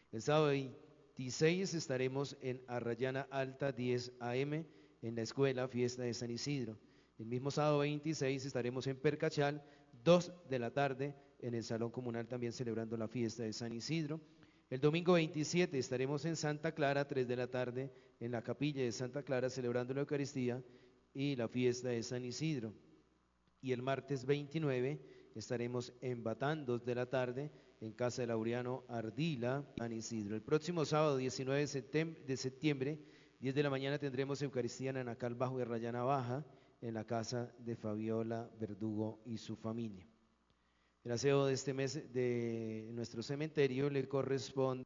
El sábado 26 estaremos en Arrayana Alta 10 AM en la escuela Fiesta de San Isidro. El mismo sábado 26 estaremos en Percachal 2 de la tarde en el Salón Comunal también celebrando la Fiesta de San Isidro. El domingo 27 estaremos en Santa Clara 3 de la tarde en la capilla de Santa Clara celebrando la Eucaristía y la Fiesta de San Isidro. Y el martes 29 estaremos en Batán 2 de la tarde en Casa de Laureano Ardila, San Isidro. El próximo sábado 19 de septiembre, 10 de la mañana tendremos Eucaristía en Anacal Bajo y Arrayana Baja en la casa de Fabiola Verdugo y su familia. El aseo de este mes de nuestro cementerio le corresponde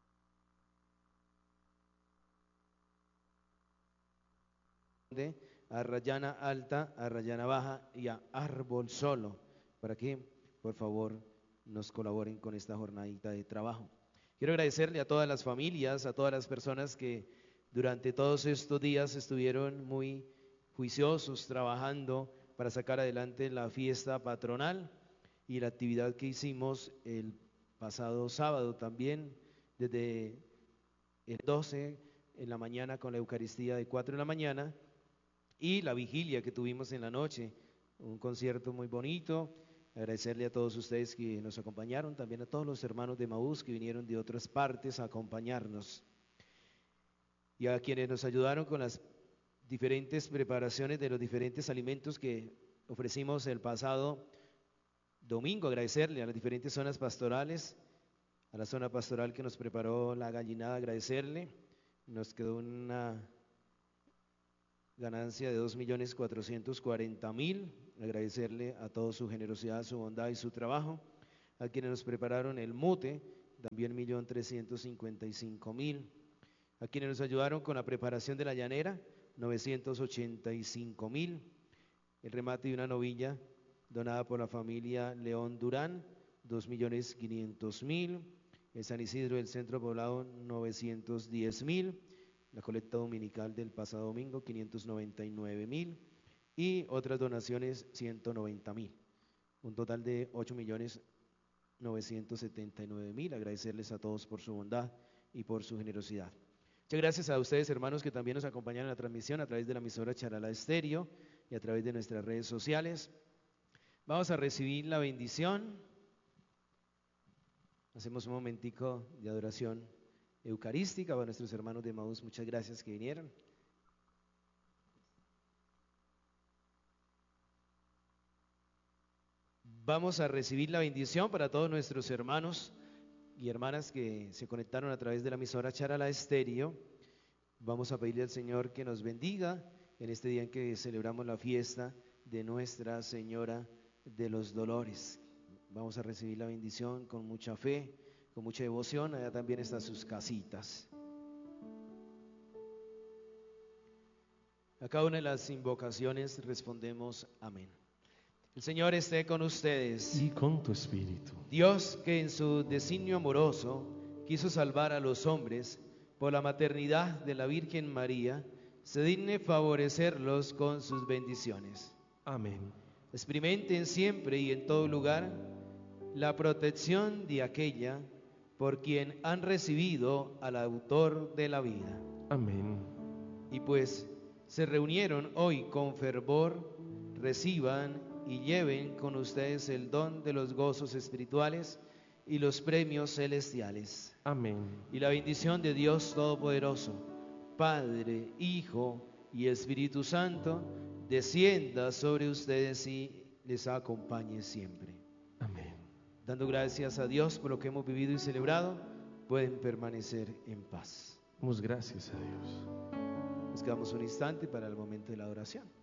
a Arrayana Alta, a Arrayana Baja y a Árbol Solo, para que por favor nos colaboren con esta jornadita de trabajo. Quiero agradecerle a todas las familias, a todas las personas que durante todos estos días estuvieron muy juiciosos trabajando para sacar adelante la fiesta patronal y la actividad que hicimos el pasado sábado también, desde el 12 en la mañana con la Eucaristía de 4 de la mañana y la vigilia que tuvimos en la noche, un concierto muy bonito. Agradecerle a todos ustedes que nos acompañaron, también a todos los hermanos de Emaús que vinieron de otras partes a acompañarnos y a quienes nos ayudaron con las diferentes preparaciones de los diferentes alimentos que ofrecimos el pasado domingo. Agradecerle a las diferentes zonas pastorales, a la zona pastoral que nos preparó la gallinada, agradecerle. Nos quedó una ganancia de 2.440.000, agradecerle a toda su generosidad, su bondad y su trabajo. A quienes nos prepararon el mute, también 1.355.000. A quienes nos ayudaron con la preparación de la llanera, 985.000. El remate de una novilla donada por la familia León Durán, 2.500.000. El San Isidro del Centro Poblado, 910.000. La colecta dominical del pasado domingo, 599.000. Y otras donaciones, 190.000. Un total de 8.979.000. Agradecerles a todos por su bondad y por su generosidad. Muchas gracias a ustedes, hermanos, que también nos acompañan en la transmisión a través de la emisora Charalá Estéreo y a través de nuestras redes sociales. Vamos a recibir la bendición. Hacemos un momentico de adoración eucarística para nuestros hermanos de Emaús. Muchas gracias que vinieron. Vamos a recibir la bendición para todos nuestros hermanos y hermanas que se conectaron a través de la emisora Charalá Estéreo. Vamos a pedirle al Señor que nos bendiga en este día en que celebramos la fiesta de Nuestra Señora de los Dolores. Vamos a recibir la bendición con mucha fe, con mucha devoción. Allá también están sus casitas. A cada una de las invocaciones respondemos amén. El Señor esté con ustedes. Y con tu espíritu. Dios, que en su designio amoroso quiso salvar a los hombres por la maternidad de la Virgen María, se digne favorecerlos con sus bendiciones. Amén. Experimenten siempre y en todo lugar la protección de aquella por quien han recibido al autor de la vida. Amén. Y pues se reunieron hoy con fervor, reciban y lleven con ustedes el don de los gozos espirituales y los premios celestiales. Amén. Y la bendición de Dios Todopoderoso, Padre, Hijo y Espíritu Santo, descienda sobre ustedes y les acompañe siempre. Amén. Dando gracias a Dios por lo que hemos vivido y celebrado, pueden permanecer en paz. Damos gracias a Dios. Nos quedamos un instante para el momento de la adoración.